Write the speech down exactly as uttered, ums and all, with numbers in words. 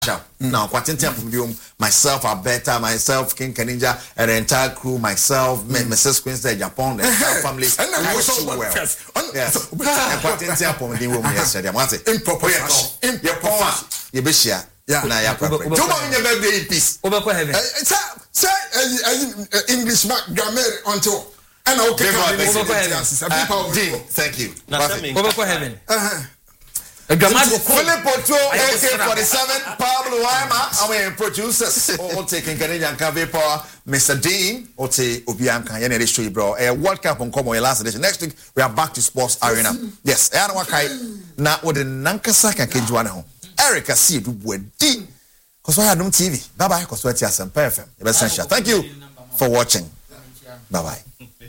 Now, Quatintium, myself, Alberta, myself, King Kaninja, and the entire crew, myself, mm. Missus Quincy, Japan, the family, and I wish you well. Yes, and Quatintium, the woman yesterday. I want it improper. Your power, your bishop. Yeah, now you're proper. Two more in your birthday in peace. Over for heaven. Say, English grammar until. And okay, thank you. Over for heaven. Philip Otto, A K forty-seven, Pablo Wima, our producers, all taking Canadian Cafe Power, Mister Dean, Ote Obianka, Yanni Show bro. A World Cup on Como last edition. Next week, we are back to Sports Arena. Yes, I know Wakai. Now, with the Nankasaka Kinjuano, Erica C. Dubuedi, because I had no T V. Bye bye, because we're T S M P F M. Thank you for watching. Bye bye.